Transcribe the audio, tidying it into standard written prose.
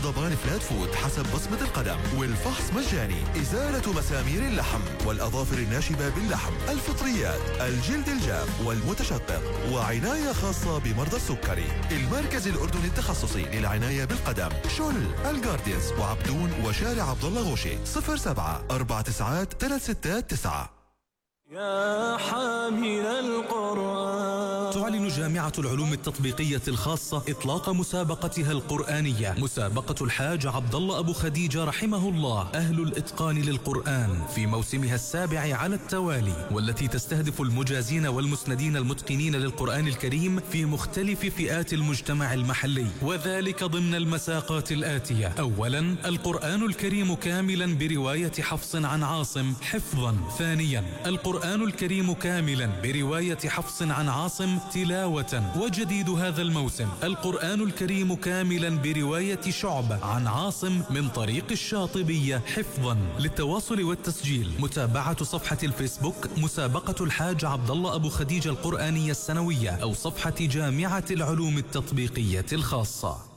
قضان فلات فود حسب بصمة القدم، والفحص مجاني. إزالة مسامير اللحم والأظافر الناشبة باللحم، الفطريات، الجلد الجاف والمتشقق، وعناية خاصة بمرضى السكري. المركز الأردني التخصصي للعناية بالقدم، شل، الجارديانز وعبدون وشارع عبد الله غوشي. 07-49-369. يا حامل القرآن. تعلن جامعة العلوم التطبيقية الخاصة إطلاق مسابقتها القرآنية، مسابقة الحاج عبد الله أبو خديجة رحمه الله أهل الإتقان للقرآن، في موسمها السابع على التوالي، والتي تستهدف المجازين والمسندين المتقنين للقرآن الكريم في مختلف فئات المجتمع المحلي، وذلك ضمن المساقات الآتية: أولا، القرآن الكريم كاملا برواية حفص عن عاصم حفظا. ثانيا، القرآن الكريم كاملا برواية حفص عن عاصم تلاوة. وجديد هذا الموسم القرآن الكريم كاملا برواية شعبة عن عاصم من طريق الشاطبية حفظا. للتواصل والتسجيل متابعة صفحة الفيسبوك مسابقة الحاج عبد الله أبو خديجة القرآنية السنوية، أو صفحة جامعة العلوم التطبيقية الخاصة.